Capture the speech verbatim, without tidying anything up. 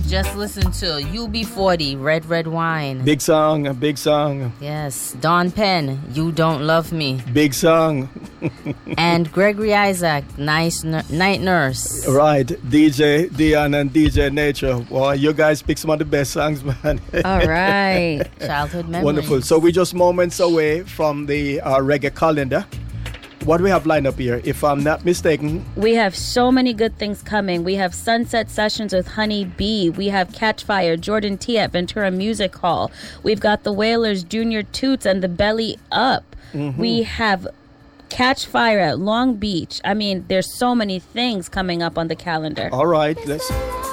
just listened to U B forty, Red Red Wine. Big song, big song. Yes, Don Penn, You Don't Love Me. Big song. And Gregory Isaac, Nice N- Night Nurse. Right, D J Dion and D J Nature. Well, you guys pick some of the best songs, man. All right. Childhood memories. Wonderful. So we're just moments away from the uh, reggae calendar. What do we have lined up here? If I'm not mistaken, we have so many good things coming. We have Sunset Sessions with Honey B. We have Catch Fire, Jordan T at Ventura Music Hall. We've got the Wailers, Junior Toots, and the Belly Up. Mm-hmm. We have Catch Fire at Long Beach. I mean, there's so many things coming up on the calendar. All right, let's...